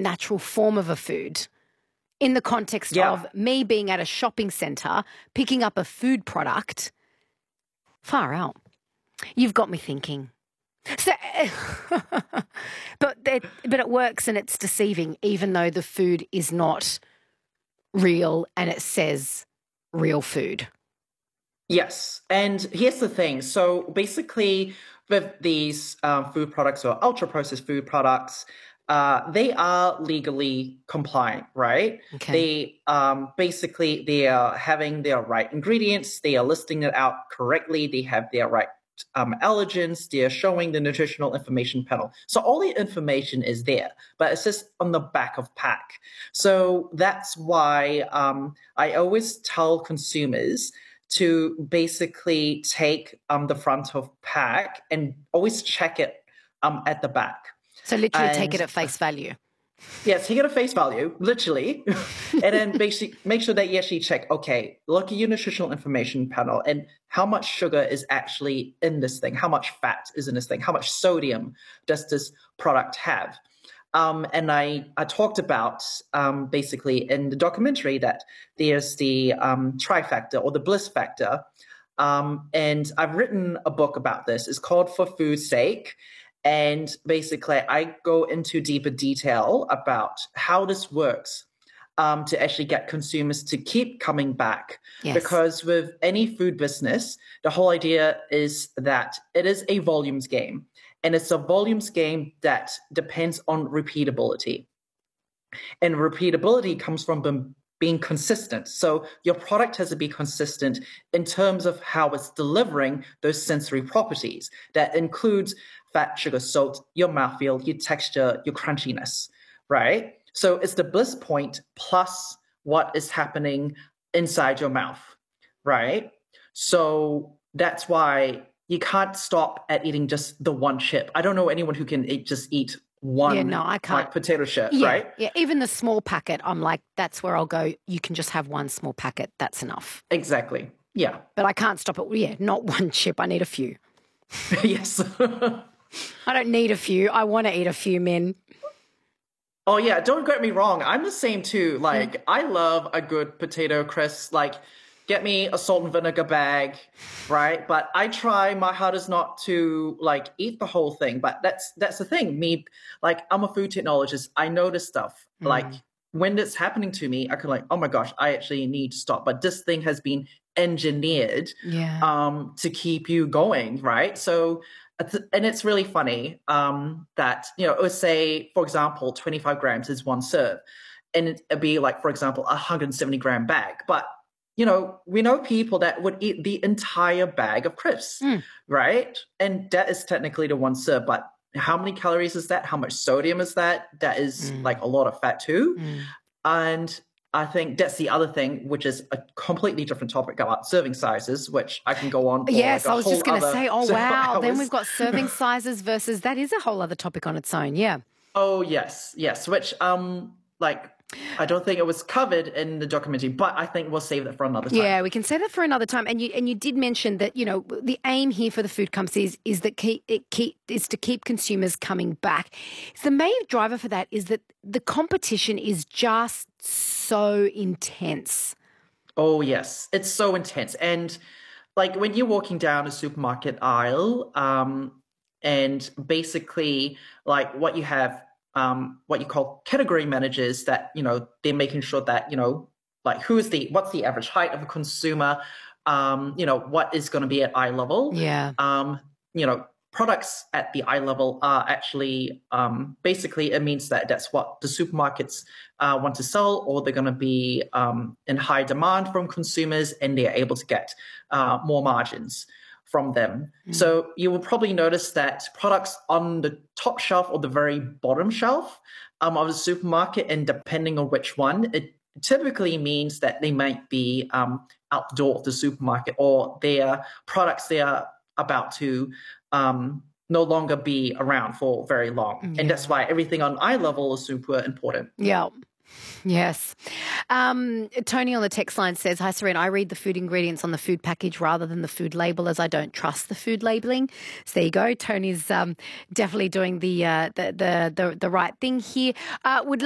natural form of a food in the context of me being at a shopping centre, picking up a food product. Far out. You've got me thinking. So, but it works and it's deceiving, even though the food is not real and it says real food. Yes. And here's the thing. So basically with these food products or ultra processed food products, they are legally compliant, right? Okay. They are having their right ingredients. They are listing it out correctly. They have their right allergens. They're showing the nutritional information panel. So all the information is there, but it's just on the back of pack. So that's why I always tell consumers to basically take the front of pack and always check it at the back. So literally take it at face value. Yeah, take it at face value, literally. And then basically make sure that you actually check, okay, look at your nutritional information panel and how much sugar is actually in this thing, how much fat is in this thing, how much sodium does this product have. And I talked about basically in the documentary that there's the trifactor or the bliss factor. And I've written a book about this. It's called For Food's Sake. And basically, I go into deeper detail about how this works to actually get consumers to keep coming back. Yes. Because with any food business, the whole idea is that it is a volumes game. And it's a volumes game that depends on repeatability. And repeatability comes from being consistent. So your product has to be consistent in terms of how it's delivering those sensory properties. That includes fat, sugar, salt, your mouthfeel, your texture, your crunchiness, right? So it's the bliss point plus what is happening inside your mouth, right? So that's why you can't stop at eating just the one chip. I don't know anyone who can just eat one I can't. like potato chip, Yeah, right? Yeah, even the small packet, I'm like, that's where I'll go. You can just have one small packet. That's enough. Exactly. Yeah. But I can't stop it. Yeah, not one chip. I need a few. Yes. I don't need a few. I want to eat a few, men. Oh, yeah. Don't get me wrong. I'm the same too. Like, I love a good potato crisp. Like, get me a salt and vinegar bag, right? But I try my hardest not to, like, eat the whole thing. But that's the thing. Me, like, I'm a food technologist. I know this stuff. Like, when it's happening to me, I can like, oh my gosh, I actually need to stop. But this thing has been engineered to keep you going, right? So, and it's really funny that, you know, it would say, for example, 25 grams is one serve. And it'd be like, for example, 170-gram bag. But, you know, we know people that would eat the entire bag of crisps, right? And that is technically the one serve. But how many calories is that? How much sodium is that? That is like a lot of fat too. And I think that's the other thing, which is a completely different topic about serving sizes, which I can go on for. Yes, like I was just going to say, oh, wow. hours. Then we've got serving sizes versus that is a whole other topic on its own. Yeah. Oh, yes. Which, like, I don't think it was covered in the documentary, but I think we'll save that for another time. Yeah, we can save that for another time. And you did mention that, you know, the aim here for the food companies is to keep consumers coming back. So the main driver for that is that the competition is just so intense. Oh, yes. It's so intense. And like when you're walking down a supermarket aisle, and basically like what you have, what you call category managers that, you know, they're making sure that, you know, like what's the average height of a consumer, you know, what is going to be at eye level. Yeah. You know, products at the eye level are actually, basically it means that that's what the supermarkets want to sell, or they're going to be in high demand from consumers and they're able to get more margins from them. So you will probably notice that products on the top shelf or the very bottom shelf of the supermarket, and depending on which one, it typically means that they might be outdoor of the supermarket, or their products they are about to no longer be around for very long. And that's why everything on eye level is super important. Yeah. Yes. Tony on the text line says, hi, Serena, I read the food ingredients on the food package rather than the food label, as I don't trust the food labeling. So there you go. Tony's definitely doing the right thing here.